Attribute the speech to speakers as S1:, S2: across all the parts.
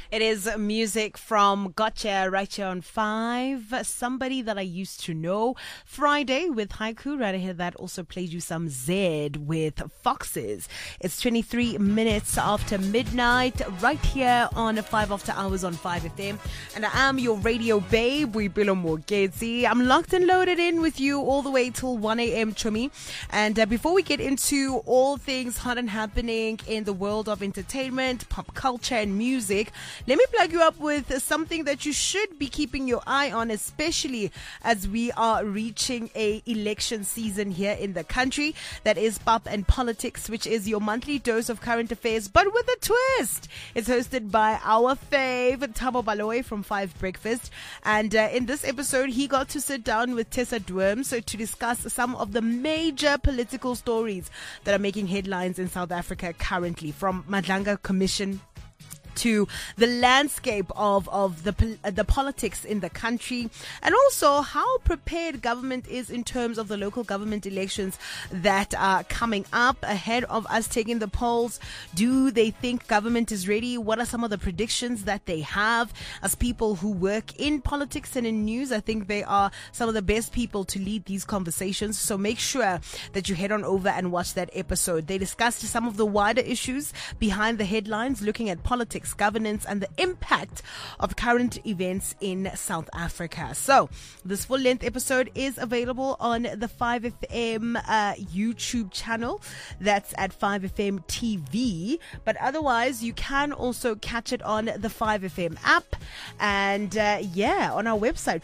S1: It is music from Gotcha right here on 5. Somebody that I used to know. Friday with Haiku. Right ahead that also plays you some Zed with Foxes. It's 23 minutes after midnight right here on 5 After Hours on 5FM. And I am your radio babe, Boipelo Mogezi. I'm locked and loaded in with you all the way till 1 a.m. Chumi. And before we get into all things hot and happening in the world of entertainment, pop culture and music, let me plug you up with something that you should be keeping your eye on, especially as we are reaching a election season here in the country. That is Pop and Politics, which is your monthly dose of current affairs, but with a twist. It's hosted by our fave, Thabo Baloyi from 5 Breakfast. And in this episode, he got to sit down with Tessa Dworm to discuss some of the major political stories that are making headlines in South Africa currently, from Madlanga Commission to the landscape of the politics in the country, and also how prepared government is in terms of the local government elections that are coming up ahead of us taking the polls. Do they think government is ready? What are some of the predictions that they have? As people who work in politics and in news, I think they are some of the best people to lead these conversations. So make sure that you head on over and watch that episode. They discussed some of the wider issues behind the headlines, looking at politics, governance, and the impact of current events in South Africa. So this full-length episode is available on the 5FM YouTube channel. That's at 5FM TV. But otherwise, you can also catch it on the 5FM app and on our website,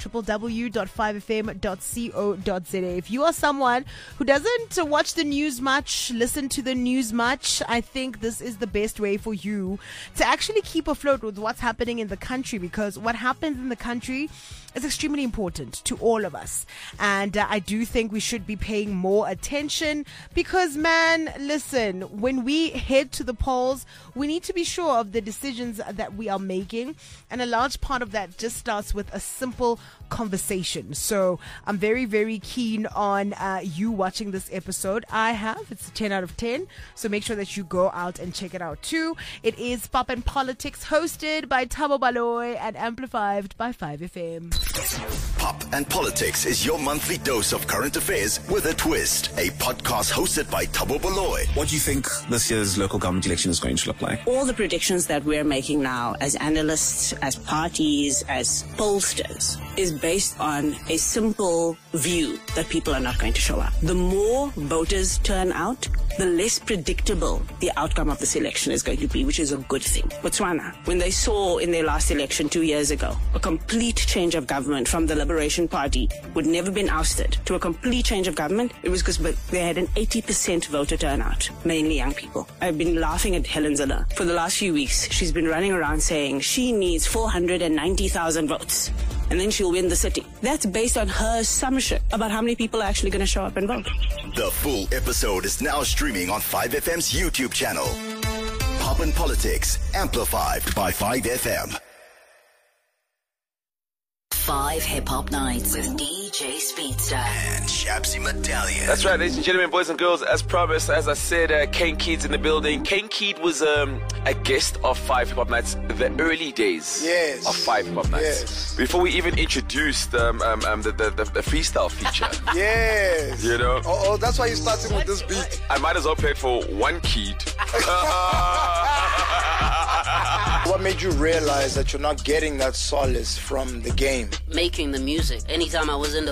S1: www.5fm.co.za. If you are someone who doesn't watch the news much, listen to the news much, I think this is the best way for you to actually keep afloat with what's happening in the country, because what happens in the country is extremely important to all of us. And I do think we should be paying more attention because, man, listen, when we head to the polls, we need to be sure of the decisions that we are making. And a large part of that just starts with a simple conversation. So I'm very, very keen on you watching this episode. It's a 10 out of 10. So make sure that you go out and check it out too. It is Pop and Politics, hosted by Thabo Baloyi and amplified by 5FM.
S2: Pop and Politics is your monthly dose of current affairs with a twist. A podcast hosted by Thabo Baloyi.
S3: What do you think this year's local government election is going to look like?
S4: All the predictions that we're making now as analysts, as parties, as pollsters, is based on a simple view that people are not going to show up. The more voters turn out, the less predictable the outcome of this election is going to be, which is a good thing. Botswana, when they saw in their last election 2 years ago a complete change of government from the Liberation Party, who had never been ousted, to a complete change of government, it was because they had an 80% voter turnout, mainly young people. I've been laughing at Helen Zille for the last few weeks. She's been running around saying she needs 490,000 votes, and then she'll win the city. That's based on her assumption about how many people are actually going to show up and vote.
S2: The full episode is now streaming on 5FM's YouTube channel. Pop and Politics, amplified by 5FM.
S5: 5 Hip Hop Nights with DJ Speedster
S2: And Shabsy Medallion.
S6: That's right, ladies and gentlemen, boys and girls. As promised, as I said, Kane Keed's in the building. Kane Keed was a guest of 5 Hip Hop Nights, the early days of 5 Hip Hop Nights.
S7: Yes.
S6: Before we even introduced the freestyle feature.
S7: Yes.
S6: You know?
S7: Oh, that's why you're starting with this beat.
S6: I might as well play it for one Keed.
S7: What made you realize that you're not getting that solace from the game?
S5: making the music. Anytime I was in the